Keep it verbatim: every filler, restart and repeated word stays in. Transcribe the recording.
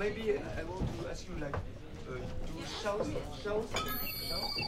maybe I want to ask you like, uh, do shout, shout, shout?